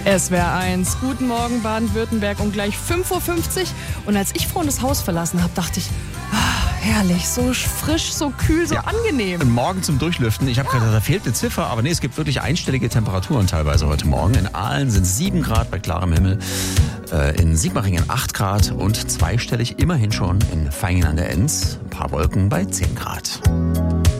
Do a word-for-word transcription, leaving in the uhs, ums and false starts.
S W R eins, guten Morgen Baden-Württemberg und gleich fünf Uhr fünfzig. Und als ich vorhin das Haus verlassen habe, dachte ich, ah, herrlich, so frisch, so kühl, so ja. angenehm. Und morgen zum Durchlüften. Ich habe ja. gedacht, da fehlt eine Ziffer, aber nee, es gibt wirklich einstellige Temperaturen teilweise heute Morgen. In Aalen sind sieben Grad bei klarem Himmel, äh, in Sigmaringen acht Grad und zweistellig immerhin schon in Vaihingen an der Enz. Ein paar Wolken bei zehn Grad.